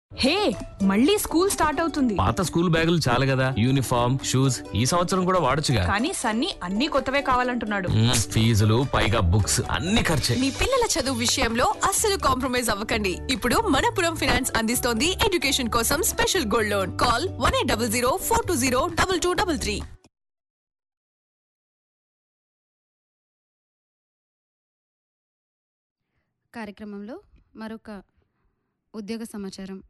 హే, మళ్ళీ school start అవుతుంది. పాత స్కూల్ బ్యాగులు చాలు కదా, యూనిఫామ్ షూస్ ఈ సంవత్సరం కూడా వాడొచ్చుగా. కానీ సన్నీ అన్ని కొత్తవే కావాలంటున్నాడు. ఫీజులు పైగా బుక్స్ అన్ని ఖర్చే. మీ పిల్లల చదువు విషయంలో అస్సలు కాంప్రమైజ్ అవ్వకండి. ఇప్పుడు మనపురం ఫైనాన్స్ అందిస్తోంది ఎడ్యుకేషన్ కోసం స్పెషల్ గోల్డ్ లోన్. కాల్ 1800 420 2233. కార్యక్రమంలో మరొక ఉద్యోగ సమాచారం.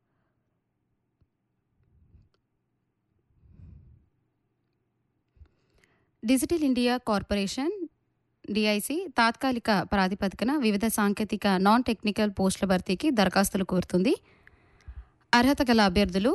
డిజిటల్ ఇండియా కార్పొరేషన్ డిఐసి తాత్కాలిక ప్రాతిపదికన వివిధ సాంకేతిక నాన్ టెక్నికల్ పోస్టుల భర్తీకి దరఖాస్తులు కోరుతుంది. అర్హత గల అభ్యర్థులు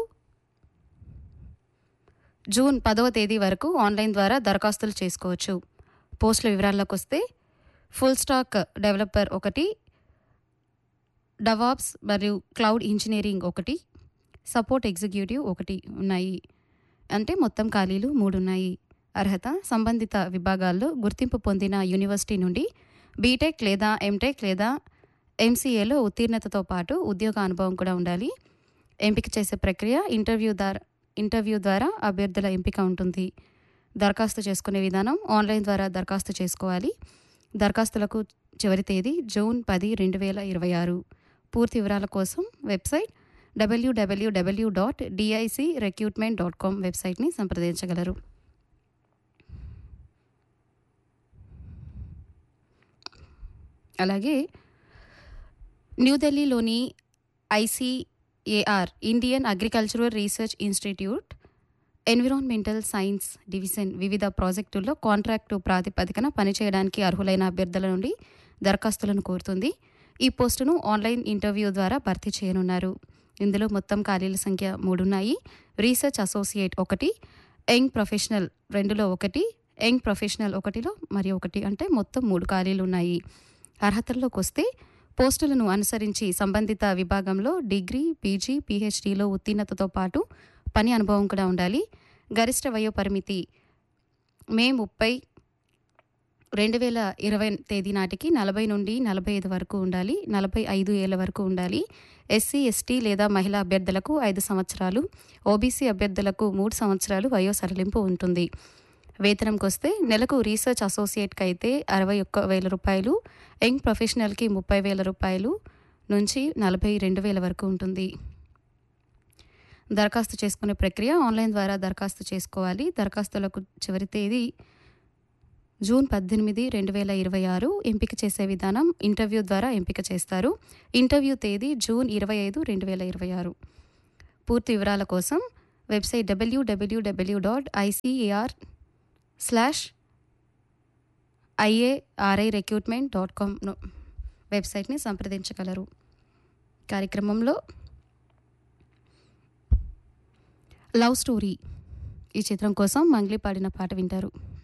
జూన్ 10వ తేదీ వరకు ఆన్లైన్ ద్వారా దరఖాస్తులు చేసుకోవచ్చు. పోస్టుల వివరాల్లోకి వస్తే ఫుల్ స్టాక్ డెవలపర్ 1, డవాప్స్ మరియు క్లౌడ్ ఇంజనీరింగ్ 1, సపోర్ట్ ఎగ్జిక్యూటివ్ 1 ఉన్నాయి. అంటే మొత్తం ఖాళీలు 3 ఉన్నాయి. అర్హత సంబంధిత విభాగాల్లో గుర్తింపు పొందిన యూనివర్సిటీ నుండి బీటెక్ లేదా ఎంటెక్ లేదా ఎంసీఏలో ఉత్తీర్ణతతో పాటు ఉద్యోగ అనుభవం కూడా ఉండాలి. ఎంపిక చేసే ప్రక్రియ ఇంటర్వ్యూ ద్వారా అభ్యర్థుల ఎంపిక ఉంటుంది. దరఖాస్తు చేసుకునే విధానం ఆన్లైన్ ద్వారా దరఖాస్తు చేసుకోవాలి. దరఖాస్తులకు చివరి తేదీ జూన్ 10, 2026. పూర్తి వివరాల కోసం వెబ్సైట్ www.dicrecruitment.com వెబ్సైట్ని సంప్రదించగలరు. అలాగే న్యూఢిల్లీలోని ICAR Indian agricultural research institute environmental science division వివిధ ప్రాజెక్టుల్లో కాంట్రాక్టు ప్రాతిపదికన పనిచేయడానికి అర్హులైన అభ్యర్థుల నుండి దరఖాస్తులను కోరుతుంది. ఈ పోస్టును ఆన్లైన్ ఇంటర్వ్యూ ద్వారా భర్తీ చేయనున్నారు. ఇందులో మొత్తం ఖాళీల సంఖ్య 3 ఉన్నాయి. రీసెర్చ్ అసోసియేట్ 1, యంగ్ ప్రొఫెషనల్ 2లో 1, యంగ్ ప్రొఫెషనల్ 1లో మరి 1, అంటే మొత్తం 3 ఖాళీలు ఉన్నాయి. అర్హతల్లోకి వస్తే పోస్టులను అనుసరించి సంబంధిత విభాగంలో డిగ్రీ, పీజీ, పీహెచ్డీలో ఉత్తీర్ణతతో పాటు పని అనుభవం కూడా ఉండాలి. గరిష్ట వయో పరిమితి మే 30, 2020 తేదీ నాటికి 40 నుండి 45 వరకు ఉండాలి. 45 ఏళ్ల వరకు ఉండాలి. ఎస్సీ, ఎస్టీ లేదా మహిళా అభ్యర్థులకు 5 సంవత్సరాలు, ఓబీసీ అభ్యర్థులకు 3 సంవత్సరాలు వయో సడలింపు ఉంటుంది. వేతనంకి వస్తే నెలకు రీసెర్చ్ అసోసియేట్కి అయితే 61,000 రూపాయలు, యంగ్ ప్రొఫెషనల్కి 30,000 రూపాయలు నుంచి 42,000 వరకు ఉంటుంది. దరఖాస్తు చేసుకునే ప్రక్రియ ఆన్లైన్ ద్వారా దరఖాస్తు చేసుకోవాలి. దరఖాస్తులకు చివరి తేదీ జూన్ 18, 2026. ఎంపిక చేసే విధానం ఇంటర్వ్యూ ద్వారా ఎంపిక చేస్తారు. ఇంటర్వ్యూ తేదీ జూన్ 25, 2026. పూర్తి వివరాల కోసం వెబ్సైట్ www.icar/iaricrecruitment.com వెబ్సైట్ని సంప్రదించగలరు. కార్యక్రమంలో లవ్ స్టోరీ ఈ చిత్రం కోసం మంగ్లీ పాడిన పాట వింటారు.